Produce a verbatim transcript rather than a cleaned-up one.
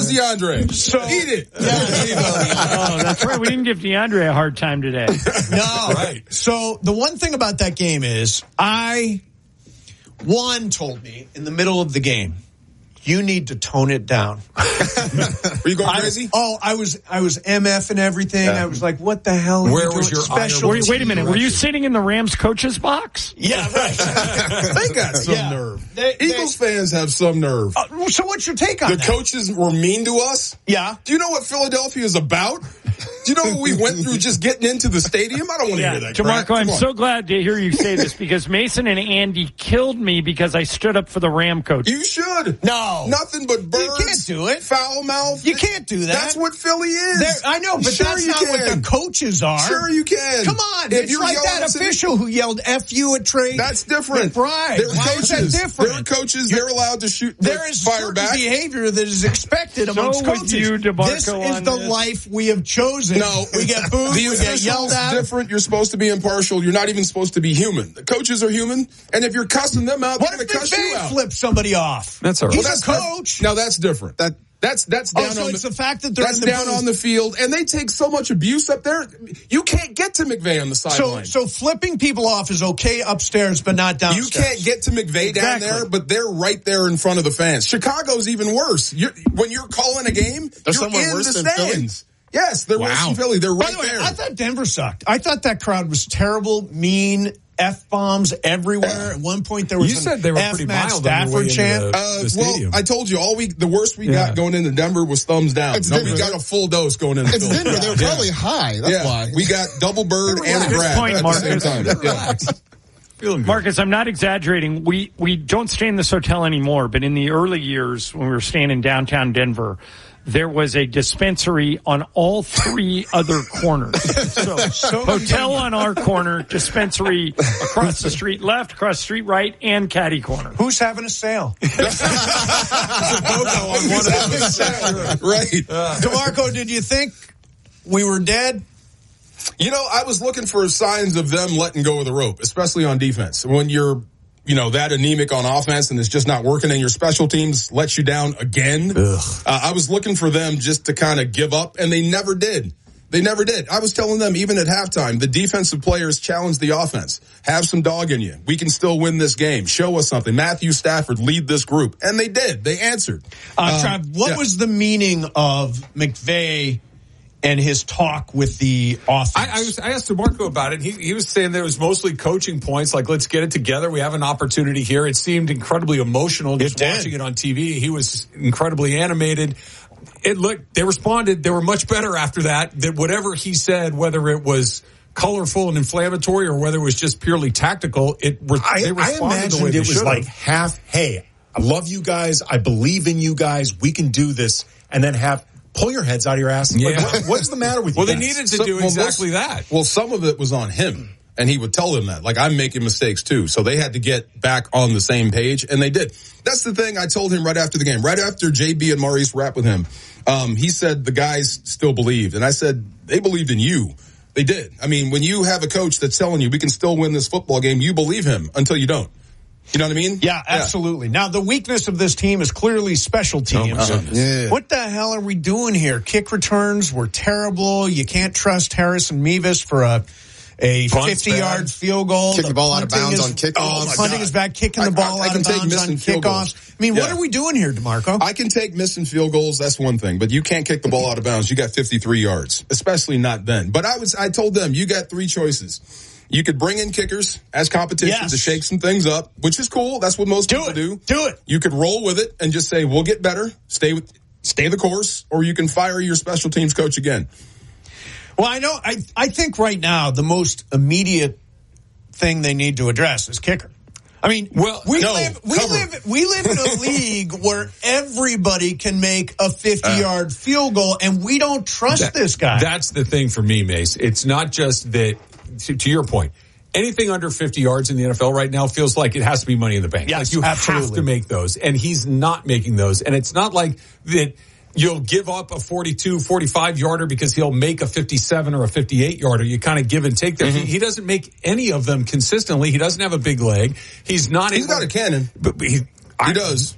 Where's DeAndre? So, Eat it. Oh, that's right. We didn't give DeAndre a hard time today. No. Right. So the one thing about that game is I, one told me in the middle of the game, you need to tone it down. Were you going crazy? I, oh, I was I was M F and everything. Yeah. I was like, what the hell are Where you was doing? your Special Wait, wait a minute. Were you sitting in the Rams coach's box? Yeah, right. They got some Yeah. nerve. They- Eagles fans have some nerve. Uh, so what's your take on The that? coaches were mean to us. Yeah. Do you know what Philadelphia is about? Do you know what we went through just getting into the stadium? I don't want to Yeah, hear that crap. DeMarco, Come I'm on. so glad to hear you say this because Mason and Andy killed me because I stood up for the Ram coach. You should. No. Nothing but birds. You can't do it. Foul mouth. You can't do that. That's what Philly is. There- I know, but Sure that's you not what can. the coaches are. Sure you can. Come on. If It's you're like yelling that at city- official who yelled F you at Trey. That's different. McBride. They're Why coaches. is that different? They're coaches. They're allowed to shoot. There is fire certain back. behavior that is expected So amongst with coaches. you, DeMarco, this is on the this. life we have chosen. No, we get booed, the we get yelled official's at. different. You're supposed to be impartial. You're not even supposed to be human. The coaches are human, and if you're cussing them out, What they're if going to cuss you McVay out. flips somebody off? That's all right. He's Well, a that's- coach. Now that's different. That that's that's Oh, down so on it's the, the fact that they're that's in the down booth. on the field, and they take so much abuse up there. You can't get to McVay on the So, sideline. so flipping people off is okay upstairs, but not downstairs. You can't get to McVay down Exactly. there, but they're right there in front of the fans. Chicago's even worse. You're, when you're calling a game, They're you're somewhere in worse the than Philly? stands. Yes, they're worse Wow. than Philly. They're By right the way, there. I thought Denver sucked. I thought that crowd was terrible, mean, F-bombs everywhere. At one point, there was You an said they were F pretty Matt mild on your way Stafford into chant. the, Uh, the well, stadium. I told you all we the worst we Yeah. got going into Denver was thumbs down. It's no, Denver. we got a full dose going into It's Philly. Denver. They're Yeah. probably high. That's yeah, why. we got double bird and a Good grab point, at the same Marcus. time. Yeah. Relax. Feeling good. Marcus, I'm not exaggerating. We we don't stay in this hotel anymore, but in the early years when we were staying in downtown Denver, there was a dispensary on all three other corners. So, hotel on our corner, dispensary across the street left, across the street right, and caddy corner. Who's having a sale? Right. DeMarco, did you think we were dead? You know, I was looking for signs of them letting go of the rope, especially on defense. When you're, you know, that anemic on offense and it's just not working and your special teams lets you down again. Uh, I was looking for them just to kind of give up, and they never did. They never did. I was telling them even at halftime, the defensive players challenge the offense. Have some dog in you. We can still win this game. Show us something. Matthew Stafford, lead this group. And they did. They answered. Uh, Um, Trav, what yeah. was the meaning of McVay and his talk with the offense? I, I, was, I asked DeMarco about it. He, he was saying there was mostly coaching points, like, let's get it together. We have an opportunity here. It seemed incredibly emotional just It did. watching it on T V. He was incredibly animated. It looked, they responded. They were much better after that. That whatever he said, whether it was colorful and inflammatory or whether it was just purely tactical, it re- I, they I responded the way imagined they it was should like have. half, hey, I love you guys. I believe in you guys. We can do this. And then have, pull your heads out of your ass. Like, Yeah. what, what's the matter with Well, you they guys? needed to So- do well, exactly most- that. Well, some of it was on him, and he would tell them that. Like, I'm making mistakes too. So they had to get back on the same page, and they did. That's the thing I told him right after the game. Right after J B and Maurice rapped with him, um, he said the guys still believed. And I said, they believed in you. They did. I mean, when you have a coach that's telling you we can still win this football game, you believe him until you don't. You know what I mean? Yeah, absolutely. Now, the weakness of this team is clearly special teams. uh-huh. Yeah. What the hell are we doing here? Kick returns were terrible. You can't trust Harrison Mevis for a a Punt's fifty-yard bad. field goal. Kicking the ball out of punting bounds is- on kickoffs. Oh, my punting God. is bad. Kicking I- the ball I- I out can of take bounds missing on field goals. kickoffs. I mean, what Yeah. are we doing here, DeMarco? I can take missing field goals. That's one thing, but you can't kick the ball out of bounds. You got fifty-three yards, especially not then. But I was, I told them, you got three choices. You could bring in kickers as competition Yes. to shake some things up, which is cool. That's what most Do people it. do. Do it. You could roll with it and just say, we'll get better, stay with, stay the course, or you can fire your special teams coach again. Well, I know. I I think right now the most immediate thing they need to address is kicker. I mean, Well, we no, live we cover. live we live in a league where everybody can make a fifty-yard field goal, and we don't trust That- this guy. That's the thing for me, Mace. It's not just that, to, to your point, anything under fifty yards in the N F L right now feels like it has to be money in the bank. Yes, like you absolutely. have to make those. And he's not making those. And it's not like that you'll give up a forty-two, forty-five yarder because he'll make a fifty-seven or a fifty-eight yarder. You kind of give and take there. Mm-hmm. He, he doesn't make any of them consistently. He doesn't have a big leg. He's not He's able- got a cannon. But he, He does.